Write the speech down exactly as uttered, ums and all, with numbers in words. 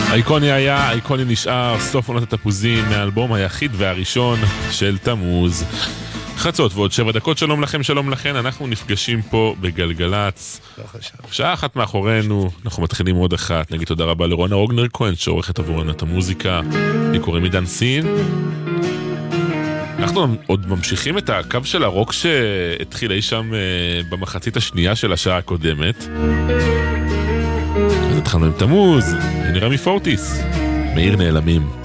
אייקוני היה, אייקוני נשאר, סוף עונת התפוזים מהאלבום היחיד והראשון של תמוז. חצות ועוד שבע דקות, שלום לכם, שלום לכן, אנחנו נפגשים פה בגלגלץ. שעה אחת מאחורינו, אנחנו מתחילים עוד אחת, נגיד תודה רבה לרונה רוגנר כהן שעורכת עבורנו את המוזיקה, לי קוראים עידן סין. אנחנו עוד ממשיכים את הקו של הרוק שהתחיל אי שם במחצית השנייה של השעה הקודמת. אז התחלנו עם תמוז, נראה מפורטיס, מאיר נעלמים.